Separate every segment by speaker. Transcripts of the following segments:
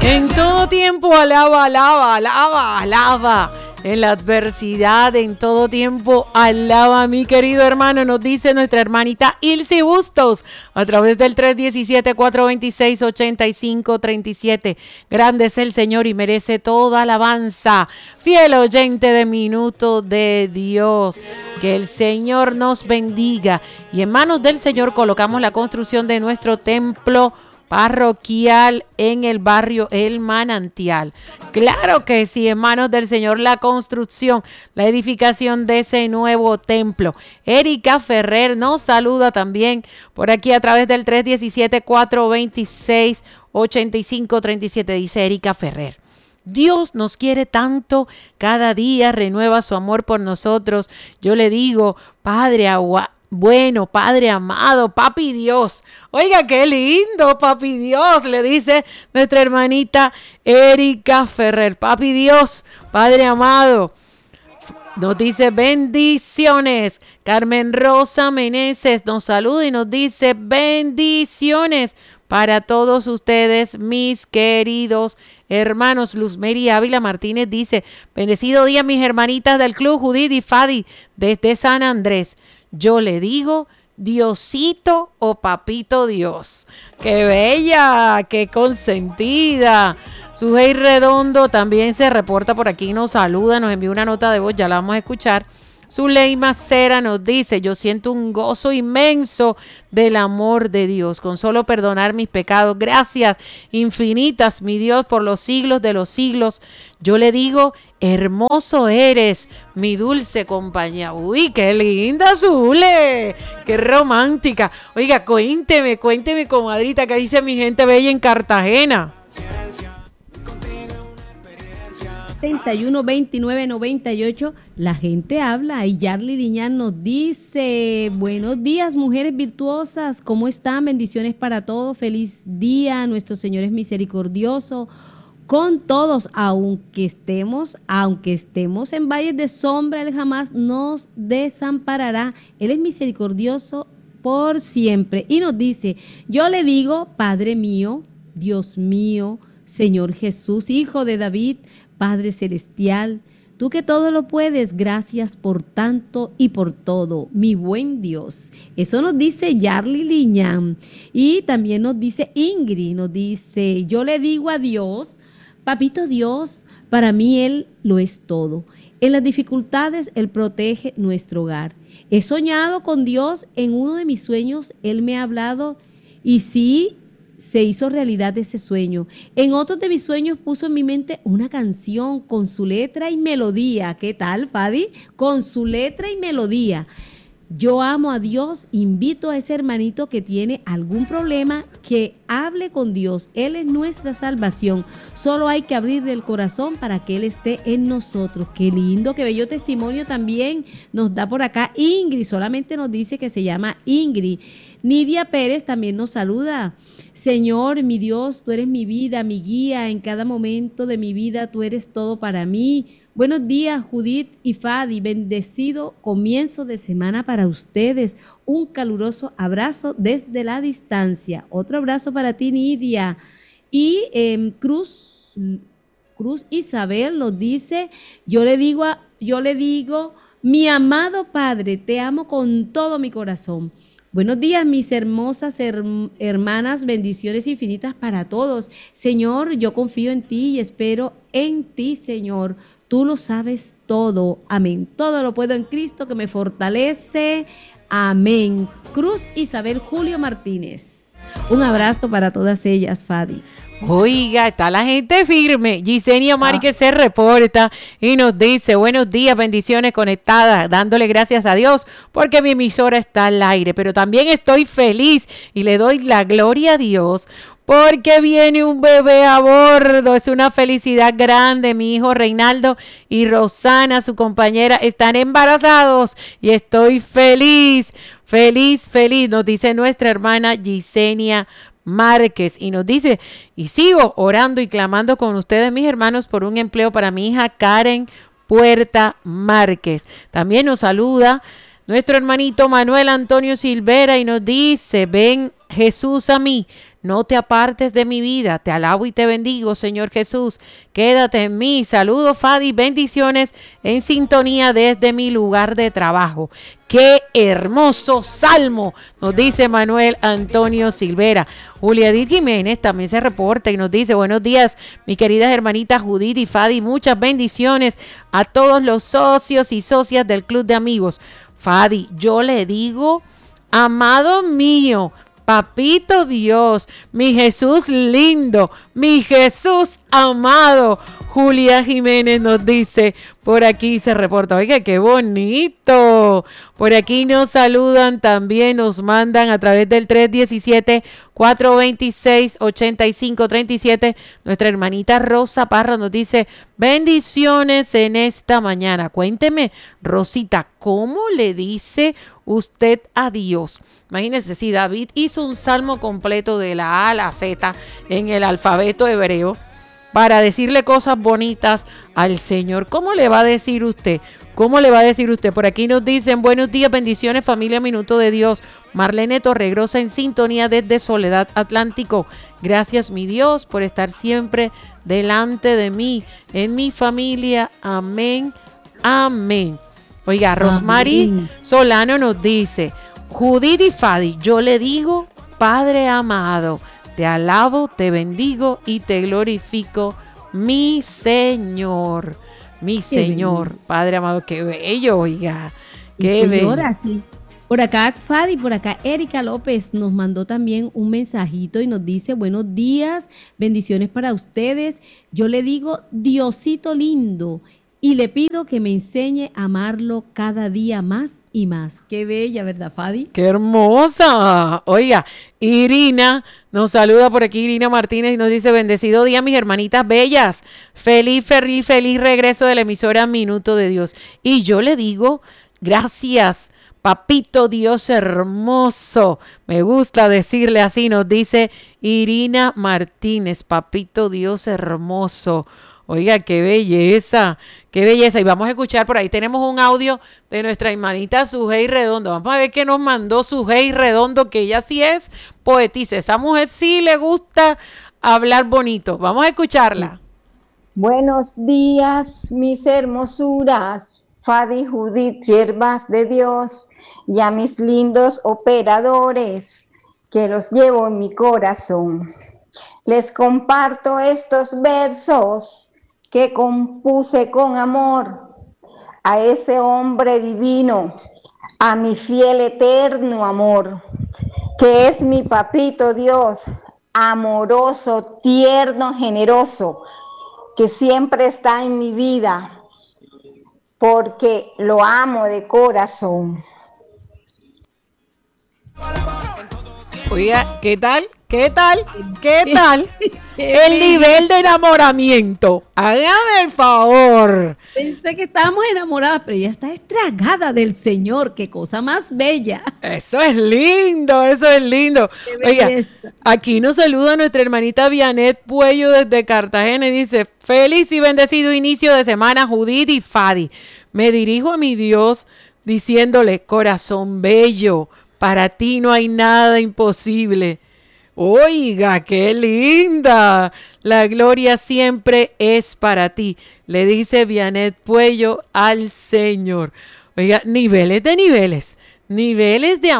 Speaker 1: En todo tiempo alaba, alaba, alaba, alaba. En la adversidad, en todo tiempo alaba, mi querido hermano, nos dice nuestra hermanita Ilse Bustos a través del 317-426-8537. Grande es el Señor y merece toda alabanza. Fiel oyente de Minuto de Dios. Que el Señor nos bendiga. Y en manos del Señor colocamos la construcción de nuestro templo parroquial en el barrio El Manantial. Claro que sí, en manos del Señor la construcción, la edificación de ese nuevo templo. Erika Ferrer nos saluda también por aquí a través del 317-426-8537, dice Erika Ferrer. Dios nos quiere tanto, cada día renueva su amor por nosotros. Yo le digo, Padre bueno, Padre amado, Papi Dios. Oiga, qué lindo, Papi Dios, le dice nuestra hermanita Erika Ferrer. Papi Dios, Padre amado. Nos dice bendiciones. Carmen Rosa Meneses nos saluda y nos dice bendiciones para todos ustedes, mis queridos hermanos. Luz Mary Ávila Martínez dice, bendecido día, mis hermanitas del Club Judith y Fadi desde San Andrés. Yo le digo Diosito o Papito Dios. ¡Qué bella! ¡Qué consentida! Sujei Redondo también se reporta por aquí, nos saluda, nos envía una nota de voz, ya la vamos a escuchar. Zuleima Cera nos dice, yo siento un gozo inmenso del amor de Dios, con solo perdonar mis pecados. Gracias infinitas, mi Dios, por los siglos de los siglos. Yo le digo, hermoso eres, mi dulce compañía. Uy, qué linda, Zule, qué romántica. Oiga, cuénteme, comadrita, ¿qué dice mi gente bella en Cartagena?
Speaker 2: 31 29 98, la gente habla y Yarly Liñán nos dice, buenos días mujeres virtuosas, ¿cómo están? Bendiciones para todos, feliz día, nuestro Señor es misericordioso con todos, aunque estemos en valles de sombra, Él jamás nos desamparará, Él es misericordioso por siempre. Y nos dice, yo le digo, Padre mío, Dios mío, Señor Jesús, Hijo de David, Padre Celestial, tú que todo lo puedes, gracias por tanto y por todo, mi buen Dios. Eso nos dice Yarly Liñán. Y también nos dice Ingrid, nos dice, yo le digo a Dios, Papito Dios, para mí Él lo es todo. En las dificultades Él protege nuestro hogar. He soñado con Dios, en uno de mis sueños Él me ha hablado y sí, se hizo realidad ese sueño. En otros de mis sueños puso en mi mente una canción con su letra y melodía. ¿Qué tal, Fadi? Con su letra y melodía. Yo amo a Dios, invito a ese hermanito que tiene algún problema que hable con Dios. Él es nuestra salvación. Solo hay que abrirle el corazón para que Él esté en nosotros. Qué lindo, qué bello testimonio también nos da por acá Ingrid. Solamente nos dice que se llama Ingrid. Nidia Pérez también nos saluda. Señor, mi Dios, tú eres mi vida, mi guía. En cada momento de mi vida tú eres todo para mí. Buenos días, Judith y Fadi. Bendecido comienzo de semana para ustedes. Un caluroso abrazo desde la distancia. Otro abrazo para ti, Nidia. Y Cruz Isabel nos dice, yo le digo, mi amado Padre, te amo con todo mi corazón. Buenos días, mis hermosas hermanas, bendiciones infinitas para todos. Señor, yo confío en ti y espero en ti, Señor. Tú lo sabes todo. Amén. Todo lo puedo en Cristo que me fortalece. Amén. Cruz Isabel Julio Martínez. Un abrazo para todas ellas, Fadi.
Speaker 1: Oiga, está la gente firme. Gisenia Mari que se reporta y nos dice, buenos días, bendiciones conectadas, dándole gracias a Dios porque mi emisora está al aire, pero también estoy feliz y le doy la gloria a Dios porque viene un bebé a bordo. Es una felicidad grande. Mi hijo Reinaldo y Rosana, su compañera, están embarazados y estoy feliz, nos dice nuestra hermana Gisenia Márquez y nos dice, y sigo orando y clamando con ustedes, mis hermanos, por un empleo para mi hija Karen Puerta Márquez. También nos saluda nuestro hermanito Manuel Antonio Silvera y nos dice, ven Jesús a mí, no te apartes de mi vida. Te alabo y te bendigo, Señor Jesús. Quédate en mí. Saludos, Fadi, bendiciones en sintonía desde mi lugar de trabajo. ¡Qué hermoso salmo! Nos dice Manuel Antonio Silvera. Julia Edith Jiménez también se reporta y nos dice: buenos días, mis queridas hermanitas Judith y Fadi. Muchas bendiciones a todos los socios y socias del Club de Amigos. Fadi, yo le digo, amado mío, papito Dios, mi Jesús lindo, mi Jesús amado. Julia Jiménez nos dice, por aquí se reporta, oiga, qué bonito. Por aquí nos saludan también, nos mandan a través del 317-426-8537. Nuestra hermanita Rosa Parra nos dice, bendiciones en esta mañana. Cuénteme, Rosita, ¿cómo le dice usted a Dios? Imagínense, si David hizo un salmo completo de la A a la Z en el alfabeto hebreo para decirle cosas bonitas al Señor, ¿cómo le va a decir usted? ¿Cómo le va a decir usted? Por aquí nos dicen, buenos días, bendiciones, familia Minuto de Dios. Marlene Torregrosa en sintonía desde Soledad Atlántico. Gracias, mi Dios, por estar siempre delante de mí, en mi familia. Amén, amén. Oiga, Rosmary Solano nos dice, Judith y Fadi, yo le digo, Padre amado, te alabo, te bendigo y te glorifico, mi Señor, bello. Padre amado, qué bello, oiga, qué bello.
Speaker 2: Sí. Por acá, Fadi, por acá, Erika López nos mandó también un mensajito y nos dice, buenos días, bendiciones para ustedes. Yo le digo, Diosito lindo, y le pido que me enseñe a amarlo cada día más y más. Qué bella, ¿verdad, Fadi?
Speaker 1: ¡Qué hermosa! Oiga, Irina nos saluda por aquí, Irina Martínez, y nos dice, bendecido día, mis hermanitas bellas. Feliz regreso de la emisora Minuto de Dios. Y yo le digo, gracias, papito Dios hermoso. Me gusta decirle así, nos dice Irina Martínez, papito Dios hermoso. Oiga, qué belleza, qué belleza. Y vamos a escuchar, por ahí tenemos un audio de nuestra hermanita Sujei Redondo. Vamos a ver qué nos mandó Sujei Redondo, que ella sí es poetisa. Esa mujer sí le gusta hablar bonito. Vamos a escucharla.
Speaker 3: Buenos días, mis hermosuras, Fadi, Judith, siervas de Dios, y a mis lindos operadores, que los llevo en mi corazón. Les comparto estos versos que compuse con amor a ese hombre divino, a mi fiel eterno amor, que es mi papito Dios, amoroso, tierno, generoso, que siempre está en mi vida, porque lo amo de corazón.
Speaker 1: Oiga, ¿qué tal? ¿Qué tal? ¿Qué tal? El nivel de enamoramiento. Hágame el favor.
Speaker 2: Pensé que estábamos enamoradas, pero ella está estragada del Señor. Qué cosa más bella.
Speaker 1: Eso es lindo, eso es lindo. Oiga, aquí nos saluda nuestra hermanita Vianet Puello desde Cartagena y dice, feliz y bendecido inicio de semana, Judith y Fadi. Me dirijo a mi Dios diciéndole, corazón bello, para ti no hay nada imposible. Oiga, qué linda. La gloria siempre es para ti, le dice Vianet Puello al Señor. Oiga, niveles de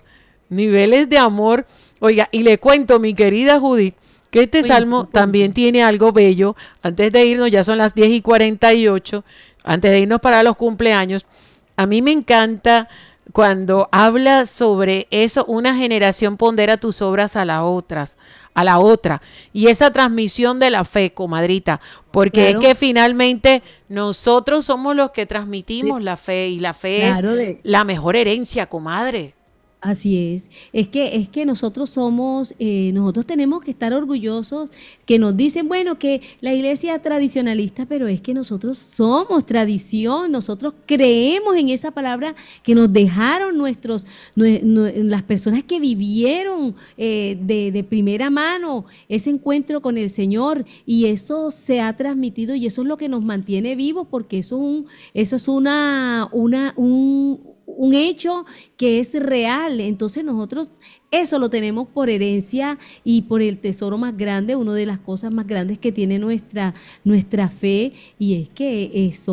Speaker 1: amor. Oiga, y le cuento, mi querida Judith, que este salmo también tiene algo bello. Antes de irnos, ya son las 10:48, antes de irnos para los cumpleaños, a mí me encanta cuando habla sobre eso, una generación pondera tus obras a la otra, y esa transmisión de la fe, comadrita, porque claro, es que finalmente nosotros somos los que transmitimos la fe, y la fe es la mejor herencia, comadre.
Speaker 2: Así es que nosotros somos, nosotros tenemos que estar orgullosos, que nos dicen, bueno, que la iglesia es tradicionalista, pero es que nosotros somos tradición, nosotros creemos en esa palabra que nos dejaron las personas que vivieron de primera mano ese encuentro con el Señor, y eso se ha transmitido y eso es lo que nos mantiene vivos, porque eso es un hecho que es real. Entonces nosotros Eso lo tenemos por herencia y por el tesoro más grande, una de las cosas más grandes que tiene nuestra fe, y es que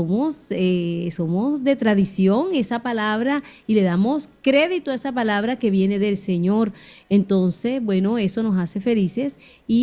Speaker 2: somos de tradición esa palabra y le damos crédito a esa palabra que viene del Señor. Entonces, bueno, eso nos hace felices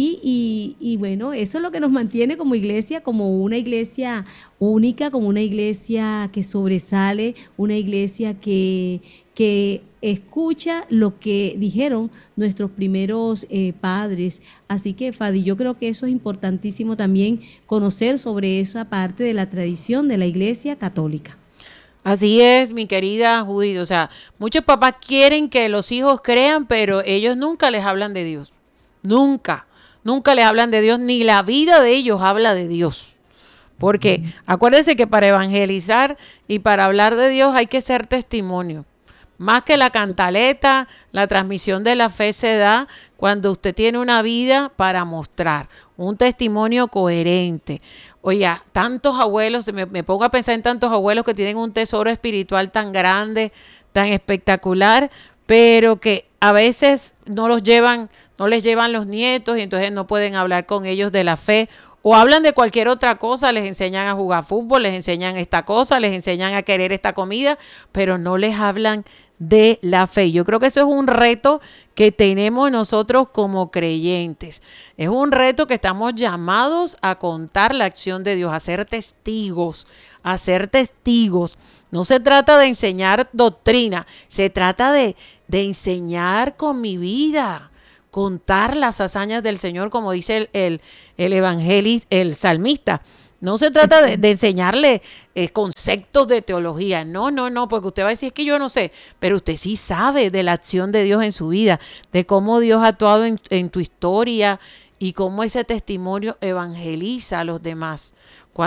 Speaker 2: y bueno, eso es lo que nos mantiene como iglesia, como una iglesia única, como una iglesia que sobresale, una iglesia que escucha lo que dijeron nuestros primeros padres. Así que, Fadi, yo creo que eso es importantísimo también conocer sobre esa parte de la tradición de la Iglesia Católica.
Speaker 1: Así es, mi querida Judith. O sea, muchos papás quieren que los hijos crean, pero ellos nunca les hablan de Dios. Nunca, nunca les hablan de Dios, ni la vida de ellos habla de Dios. Porque acuérdense que para evangelizar y para hablar de Dios hay que ser testimonio. Más que la cantaleta, la transmisión de la fe se da cuando usted tiene una vida para mostrar, un testimonio coherente. Oye, tantos abuelos, me pongo a pensar en tantos abuelos que tienen un tesoro espiritual tan grande, tan espectacular, pero que a veces no les llevan los nietos y entonces no pueden hablar con ellos de la fe. O hablan de cualquier otra cosa, les enseñan a jugar fútbol, les enseñan esta cosa, les enseñan a querer esta comida, pero no les hablan de la fe. Yo creo que eso es un reto que tenemos nosotros como creyentes. Es un reto que estamos llamados a contar la acción de Dios, a ser testigos, a ser testigos. No se trata de enseñar doctrina, se trata de enseñar con mi vida, contar las hazañas del Señor, como dice el evangelista, el salmista. No se trata de enseñarle conceptos de teología. No, porque usted va a decir, es que yo no sé, pero usted sí sabe de la acción de Dios en su vida, de cómo Dios ha actuado en tu historia y cómo ese testimonio evangeliza a los demás.